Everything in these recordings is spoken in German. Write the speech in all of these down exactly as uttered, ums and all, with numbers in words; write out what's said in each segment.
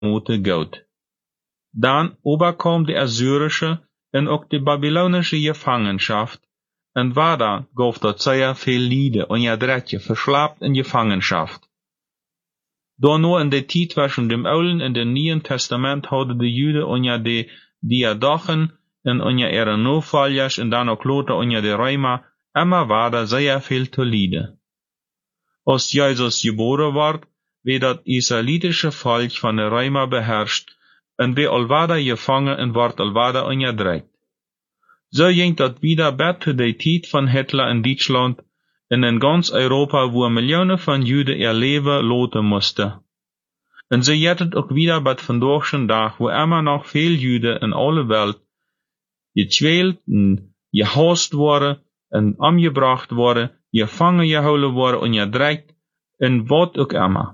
moeten Gott. Dan overkwam de Assyrische en ook de Babylonische Gefangenschaft, en Wada gaf dat zeer veel lieden en jadretje verslaapt in Gefangenschaft. Daarna in de tijd tussen dem Oude en dem Nieuwen Testament hadden de Juden onder de Diadochen en onder ihre Nachfolgers en dan ook later onder de Römer immer Wada zeer veel te lieden. Als Jezus geboren wordt, werd dat Israelitische volk van de Römer beherrscht en werd alwada gevangen en wordt alwada onderdrukt. Zo ging dat wieder bis zu de tijd van Hitler in Duitsland en in ganz Europa, wo miljoenen van Juden ihr leven laten moesten. En zo gaat het ook wieder bis vandaag zijn dag, wo immer nog veel Juden in alle Welt gekwält en gehasst worden en omgebracht worden, gevangen gehouden worden en gedrukt en wat ook immer.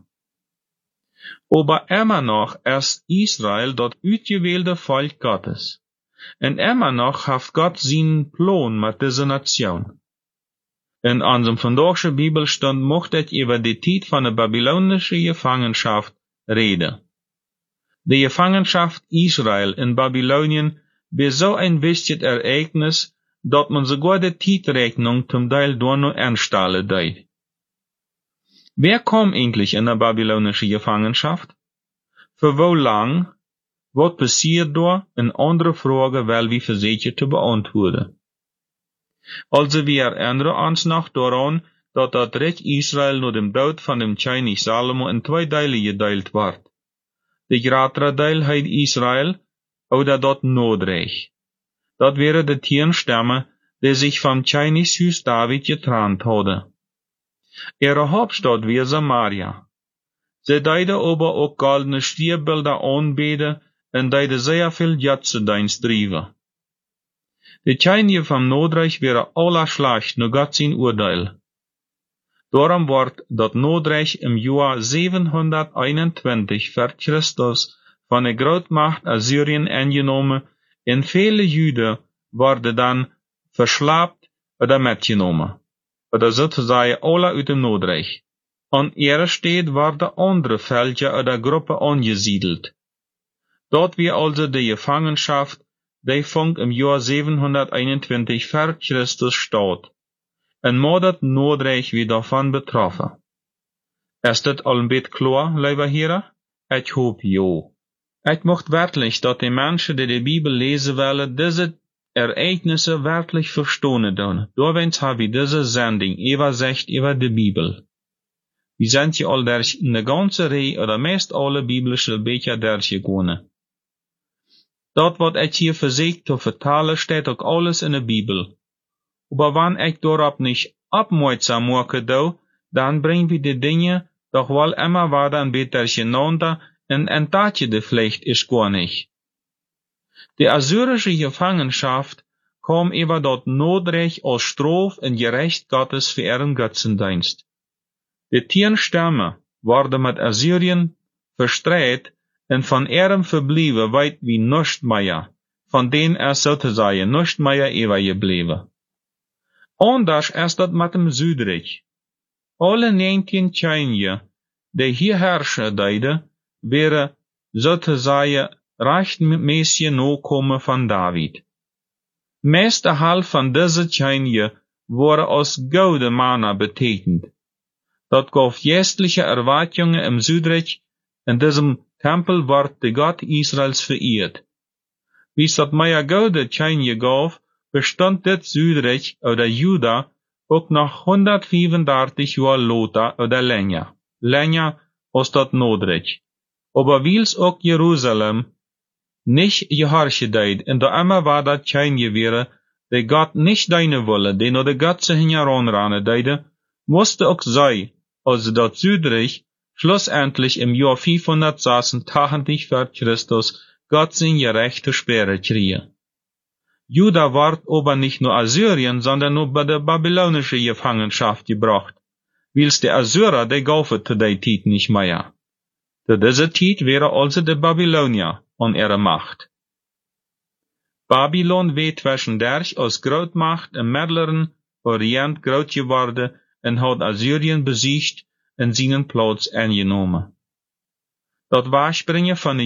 Aber immer noch ist Israel dat uitgewählte Volk Gottes. En immer noch heeft Gott zijn Plan mit dieser Nation. In unserem vandaagse Bibelstand mocht het über die tijd van de Babylonische Gefangenschaft reden. De Gefangenschaft Israel in Babylonien war so ein wichtiges Ereignis, dat man sogar de Tijdrechnung zum Teil door noch anstellen deed. Wer kam eigentlich in der babylonische Gefangenschaft? Für wo lang? Was passiert da? Eine andere Frage, weil wir versuchen zu beantworten. Also wir erinnern uns noch daran, dass das Reich Israel nach dem Tod von dem König Salomo in zwei Teile geteilt wird. Der größere Teil heißt Israel, oder das Nordreich. Das wäre die zehn Stämme, die sich vom Königshaus David getrennt hadden. Ihre Hauptstadt war Samaria. Sie deiden aber auch goldene Stierbilder anbeten und deiden sehr viel Götzendienst treiben. Die Könige vom Nordreich wären aller schlecht, nur Gott sein Urteil. Darum wird das Nordreich im Jahr siebenhunderteinundzwanzig vor Christus von der Großmacht Assyrien eingenommen und viele Juden wurden dann verschleppt oder mitgenommen. Oder sozusagen alle uit dem Nordreich. An ihrer Stelle werden andere Völker oder Gruppen angesiedelt. Dort wir also die Gefangenschaft, die fang im Jahr siebenhunderteinundzwanzig vor Christus statt. Und mod das Nordreich wie davon betroffen. Ist das ein bisschen klar, lieber Herr? Ich hoffe, ja. Ich möchte wirklich, dass die Menschen, die die Bibel lesen wollen, diese Ereignisse wirklich verstehen doen. Doorwens habe ich diese Sendung übersicht über die Bibel. Wir sind ja all durch eine ganze Reihe oder meist alle biblische Bücher durchgegangen. Dort, was ich hier versucht zu vertalen, steht auch alles in der Bibel. Aber wenn ich darauf nicht aufmerksam mache, dann bringen wir die Dinge doch wohl immer weiter ein bisschen durcheinander und ein Tatje de Pflicht ist gar nicht. Die assyrische Gefangenschaft kam über das Nordreich als Straf und Gerecht Gottes für ihren Götzendienst. Die zehn Stämme wurden mit Assyrien verstreit und von ihrem Verblieben weit wie nichts mehr, von denen er sozusagen nichts mehr übergeblieben. Anders ist das mit dem Südreich. Alle neunzehn Könige, die hier herrschen deiden, wären sozusagen rechtmäßige Nachkommen von David. Meeste Halb von diesen Könige waren als gouden Männer betitelt. Das gab geistliche Erwartungen im Südreich, in diesem Tempel wird der Gott Israels verehrt. Wie es das mehr gouden Könige gab, bestand das Südreich oder Juda auch noch hundertfünfunddreißig Jahre later oder länger, länger als das Nordreich. Aber weil's auch Jerusalem nicht geherrscht deed, en da immer war dat Könige wäre, der Gott nicht deine Wolle, den oder Gott sich heranranen deide, musste auch sei, als das Südreich schlussendlich im Jahr fünfhundertsechsundachtzig vor Christus Gott sein gerechte Sperre kriege. Juda ward aber nicht nur Assyrien, sondern nur bei der babylonischen Gefangenschaft gebracht, weil's der Assyrer, der gaufe zu der Zeit nicht mehr. Zu dieser Zeit wäre also der Babylonier an ihrer Macht. Babylon wird zwischendurch als Großmacht im Mittleren Orient groß geworden und hat Assyrien besiegt und seinen Platz eingenommen. Dat wegspringen van